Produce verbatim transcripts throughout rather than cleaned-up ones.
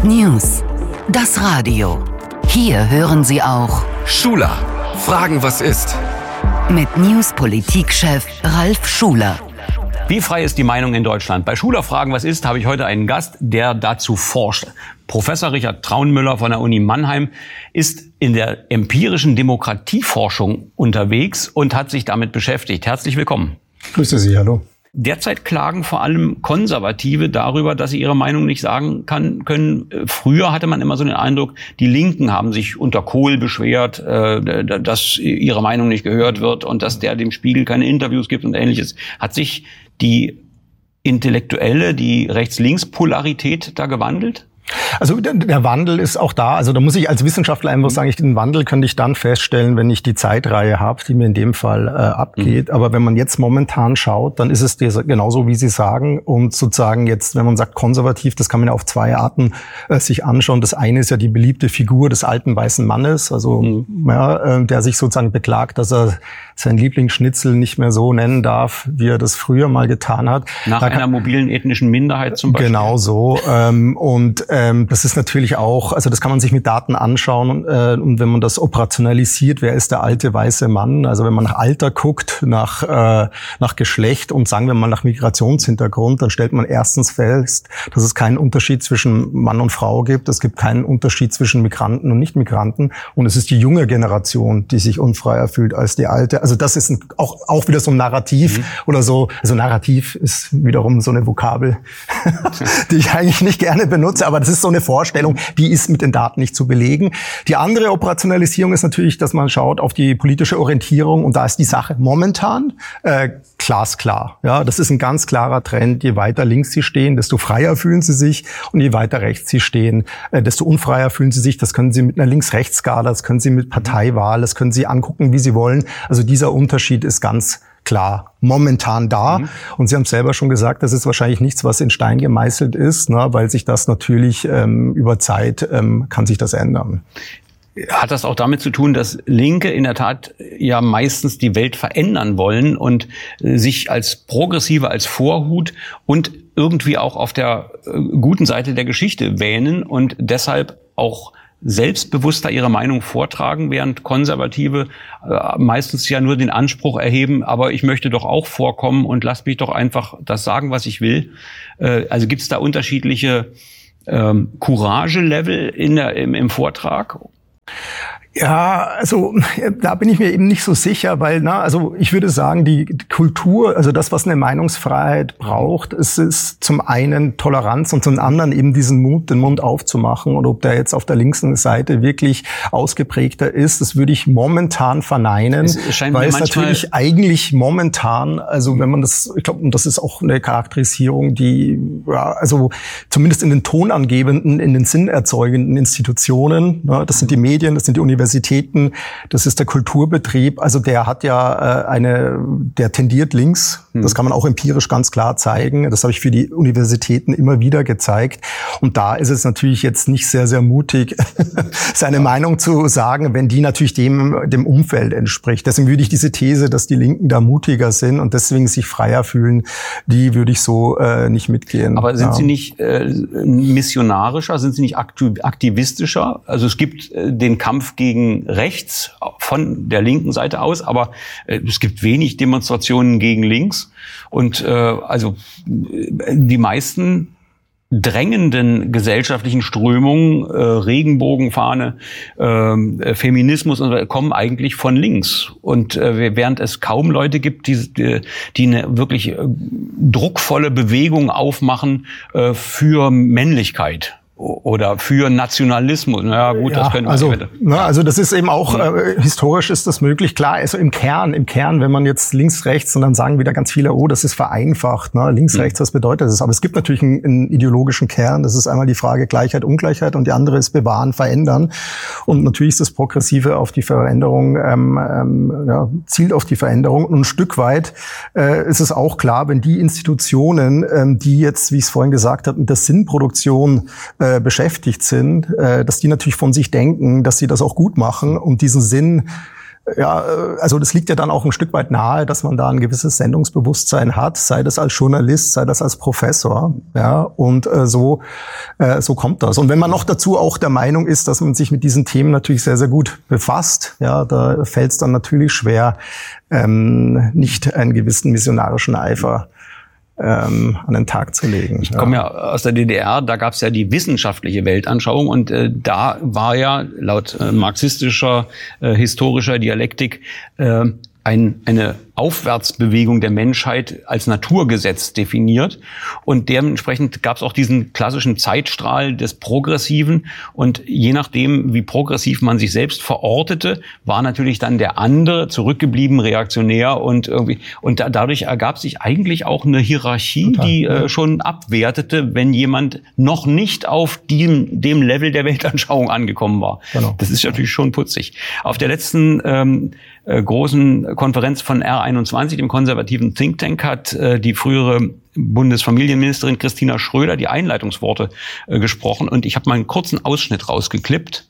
News. Das Radio. Hier hören Sie auch Schuler. Fragen, was ist? Mit News-Politik-Chef Ralf Schuler. Wie frei ist die Meinung in Deutschland? Bei Schuler Fragen, was ist, habe ich heute einen Gast, der dazu forscht. Professor Richard Traunmüller von der Uni Mannheim ist in der empirischen Demokratieforschung unterwegs und hat sich damit beschäftigt. Herzlich willkommen. Grüße Sie, hallo. Derzeit klagen vor allem Konservative darüber, dass sie ihre Meinung nicht sagen kann, können. Früher hatte man immer so den Eindruck, die Linken haben sich unter Kohl beschwert, dass ihre Meinung nicht gehört wird und dass der dem Spiegel keine Interviews gibt und Ähnliches. Hat sich die intellektuelle, die Rechts-Links-Polarität da gewandelt? Also der, der Wandel ist auch da. Also da muss ich als Wissenschaftler einfach sagen, ich, den Wandel könnte ich dann feststellen, wenn ich die Zeitreihe habe, die mir in dem Fall äh, abgeht. Mhm. Aber wenn man jetzt momentan schaut, dann ist es dieser, genauso, wie Sie sagen. Und sozusagen jetzt, wenn man sagt konservativ, das kann man ja auf zwei Arten äh, sich anschauen. Das eine ist ja die beliebte Figur des alten weißen Mannes, also mhm. ja, äh, der sich sozusagen beklagt, dass er sein Lieblingsschnitzel nicht mehr so nennen darf, wie er das früher mal getan hat. Nach da einer kann, mobilen ethnischen Minderheit zum Beispiel. Genau so. Ähm, und ähm, das ist natürlich auch, also das kann man sich mit Daten anschauen. Äh, und wenn man das operationalisiert, wer ist der alte weiße Mann? Also wenn man nach Alter guckt, nach äh, nach Geschlecht und sagen wir mal nach Migrationshintergrund, dann stellt man erstens fest, dass es keinen Unterschied zwischen Mann und Frau gibt. Es gibt keinen Unterschied zwischen Migranten und Nicht-Migranten. Und es ist die junge Generation, die sich unfreier fühlt als die alte. Also das ist ein, auch auch wieder so ein Narrativ mhm. oder so. Also Narrativ ist wiederum so eine Vokabel, die ich eigentlich nicht gerne benutze, aber das ist so eine Vorstellung, die ist mit den Daten nicht zu belegen. Die andere Operationalisierung ist natürlich, dass man schaut auf die politische Orientierung und da ist die Sache momentan äh, glasklar. Ja, das ist ein ganz klarer Trend. Je weiter links sie stehen, desto freier fühlen sie sich und je weiter rechts sie stehen, äh, desto unfreier fühlen sie sich. Das können sie mit einer Links-Rechts-Skala, das können sie mit Parteiwahl, das können sie angucken, wie sie wollen. Also dieser Unterschied ist ganz klar momentan da. Mhm. Und Sie haben selber schon gesagt, das ist wahrscheinlich nichts, was in Stein gemeißelt ist, ne, weil sich das natürlich ähm, über Zeit ähm, kann sich das ändern. Hat das auch damit zu tun, dass Linke in der Tat ja meistens die Welt verändern wollen und sich als Progressive, als Vorhut und irgendwie auch auf der guten Seite der Geschichte wähnen und deshalb auch selbstbewusster ihre Meinung vortragen, während Konservative äh, meistens ja nur den Anspruch erheben, aber ich möchte doch auch vorkommen und lasst mich doch einfach das sagen, was ich will. Äh, also gibt es da unterschiedliche ähm, Courage-Level in der, im, im Vortrag? Ja, also da bin ich mir eben nicht so sicher, weil, na, also ich würde sagen, die Kultur, also das, was eine Meinungsfreiheit braucht, ist, ist zum einen Toleranz und zum anderen eben diesen Mut, den Mund aufzumachen. Und ob der jetzt auf der linken Seite wirklich ausgeprägter ist, das würde ich momentan verneinen, es weil es natürlich eigentlich momentan, also wenn man das, ich glaube, und das ist auch eine Charakterisierung, die, ja, also zumindest in den tonangebenden, in den sinnerzeugenden Institutionen, na, das sind die Medien, das sind die Universitäten, Universitäten, das ist der Kulturbetrieb, also der hat ja äh, eine, der tendiert links, hm. das kann man auch empirisch ganz klar zeigen, das habe ich für die Universitäten immer wieder gezeigt und da ist es natürlich jetzt nicht sehr, sehr mutig, seine ja. Meinung zu sagen, wenn die natürlich dem, dem Umfeld entspricht. Deswegen würde ich diese These, dass die Linken da mutiger sind und deswegen sich freier fühlen, die würde ich so äh, nicht mitgehen. Aber sind ja. Sie nicht äh, missionarischer, sind Sie nicht aktivistischer? Also es gibt äh, den Kampf gegen rechts von der linken Seite aus, aber äh, es gibt wenig Demonstrationen gegen links und äh, also die meisten drängenden gesellschaftlichen Strömungen, äh, Regenbogenfahne, äh, Feminismus und so, kommen eigentlich von links. Und äh, während es kaum Leute gibt, die, die, die eine wirklich äh, druckvolle Bewegung aufmachen äh, für Männlichkeit. Oder für Nationalismus. Na ja, gut, ja, das können wir also, bitte. Na, also das ist eben auch, äh, historisch ist das möglich. Klar, also im Kern, im Kern, wenn man jetzt links, rechts und dann sagen wieder ganz viele, oh, das ist vereinfacht, ne? Links, mhm. rechts, was bedeutet das? Aber es gibt natürlich einen, einen ideologischen Kern. Das ist einmal die Frage Gleichheit, Ungleichheit und die andere ist bewahren, verändern. Und natürlich ist das Progressive auf die Veränderung, ähm, ähm, ja, zielt auf die Veränderung. Und ein Stück weit äh, ist es auch klar, wenn die Institutionen, ähm, die jetzt, wie ich es vorhin gesagt habe, mit der Sinnproduktion äh, beschäftigt sind, äh, dass die natürlich von sich denken, dass sie das auch gut machen und diesen Sinn ja, also das liegt ja dann auch ein Stück weit nahe, dass man da ein gewisses Sendungsbewusstsein hat, sei das als Journalist, sei das als Professor, ja, und äh, so äh, so kommt das. Und wenn man noch dazu auch der Meinung ist, dass man sich mit diesen Themen natürlich sehr, sehr gut befasst, ja, da fällt es dann natürlich schwer, ähm, nicht einen gewissen missionarischen Eifer Ähm, an den Tag zu legen. Ich komme ja aus der D D R, da gab es ja die wissenschaftliche Weltanschauung und äh, da war ja laut äh, marxistischer, äh, historischer Dialektik äh, ein, eine Aufwärtsbewegung der Menschheit als Naturgesetz definiert und dementsprechend gab es auch diesen klassischen Zeitstrahl des Progressiven und je nachdem, wie progressiv man sich selbst verortete, war natürlich dann der andere zurückgeblieben, reaktionär und irgendwie und da, dadurch ergab sich eigentlich auch eine Hierarchie, Total. die äh, schon abwertete, wenn jemand noch nicht auf dem, dem Level der Weltanschauung angekommen war. Genau. Das ist natürlich schon putzig. Auf der letzten ähm, äh, großen Konferenz von R einundzwanzig, dem konservativen Think Tank, hat äh, die frühere Bundesfamilienministerin Christina Schröder die Einleitungsworte äh, gesprochen und ich habe mal einen kurzen Ausschnitt rausgeklippt.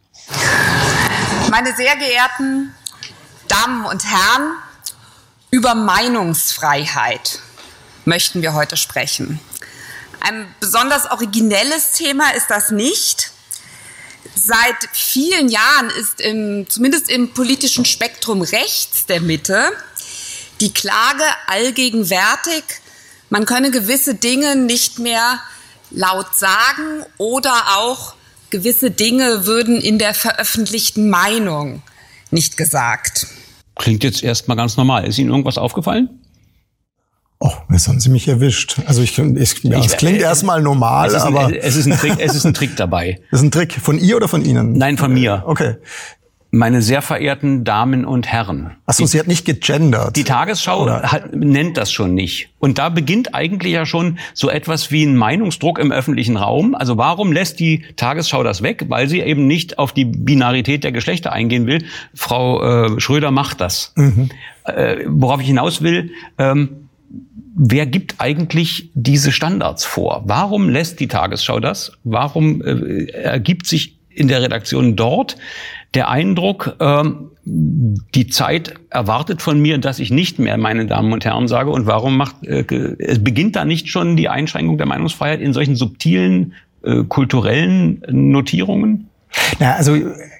Meine sehr geehrten Damen und Herren, über Meinungsfreiheit möchten wir heute sprechen. Ein besonders originelles Thema ist das nicht. Seit vielen Jahren ist im, zumindest im politischen Spektrum rechts der Mitte die Klage allgegenwärtig, man könne gewisse Dinge nicht mehr laut sagen oder auch gewisse Dinge würden in der veröffentlichten Meinung nicht gesagt. Klingt jetzt erstmal ganz normal. Ist Ihnen irgendwas aufgefallen? Oh, jetzt haben Sie mich erwischt. Also ich, ich ja, es klingt erstmal normal, es ein, aber es ist ein Trick. Es ist ein Trick dabei. Das ist ein Trick von ihr oder von Ihnen? Nein, von mir. Okay. Meine sehr verehrten Damen und Herren. Ach so, sie hat nicht gegendert. Die Tagesschau hat, nennt das schon nicht. Und da beginnt eigentlich ja schon so etwas wie ein Meinungsdruck im öffentlichen Raum. Also warum lässt die Tagesschau das weg? Weil sie eben nicht auf die Binarität der Geschlechter eingehen will. Frau äh, Schröder macht das. Mhm. Äh, worauf ich hinaus will, ähm, wer gibt eigentlich diese Standards vor? Warum lässt die Tagesschau das? Warum äh, ergibt sich in der Redaktion dort der Eindruck, ähm, die Zeit erwartet von mir, dass ich nicht mehr meine Damen und Herren sage? Und warum macht äh, es beginnt da nicht schon die Einschränkung der Meinungsfreiheit in solchen subtilen äh, kulturellen Notierungen? Na, also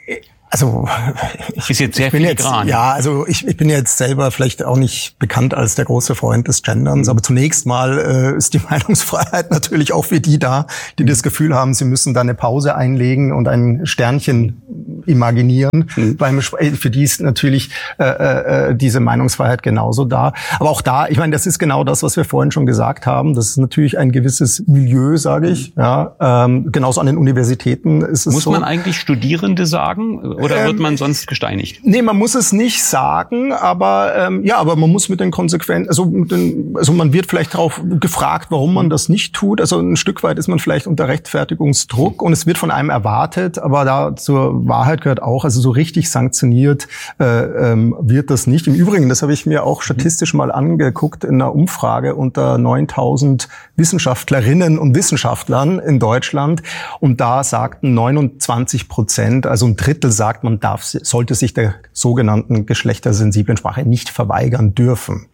Also ich, ist jetzt sehr ich bin jetzt, filigran. Ja, also ich, ich bin jetzt selber vielleicht auch nicht bekannt als der große Freund des Genderns, mhm. aber zunächst mal äh, ist die Meinungsfreiheit natürlich auch für die da, die mhm. das Gefühl haben, sie müssen da eine Pause einlegen und ein Sternchen imaginieren. Mhm. Beim, für die ist natürlich äh, äh, diese Meinungsfreiheit genauso da. Aber auch da, ich meine, das ist genau das, was wir vorhin schon gesagt haben. Das ist natürlich ein gewisses Milieu, sage ich. Ja, ähm, genauso an den Universitäten ist es Muss so. man eigentlich Studierende sagen? Oder wird man sonst gesteinigt? Nee, man muss es nicht sagen, aber ähm, ja, aber man muss mit den Konsequenzen, also, mit den, also man wird vielleicht darauf gefragt, warum man das nicht tut. Also ein Stück weit ist man vielleicht unter Rechtfertigungsdruck und es wird von einem erwartet, aber da zur Wahrheit gehört auch, also so richtig sanktioniert äh, ähm, wird das nicht. Im Übrigen, das habe ich mir auch statistisch mal angeguckt in einer Umfrage unter neuntausend Wissenschaftlerinnen und Wissenschaftlern in Deutschland und da sagten neunundzwanzig Prozent, also ein Drittel sagt, man darf, sollte sich der sogenannten geschlechtersensiblen Sprache nicht verweigern dürfen.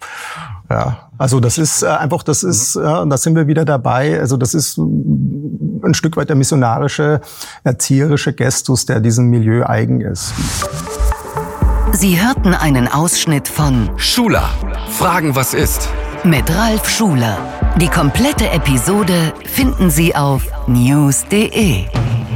Ja, also das ist äh, einfach, das ist, ja, da sind wir wieder dabei. Also das ist ein Stück weit der missionarische, erzieherische Gestus, der diesem Milieu eigen ist. Sie hörten einen Ausschnitt von Schula. Fragen, was ist? Mit Ralf Schuler. Die komplette Episode finden Sie auf news punkt de.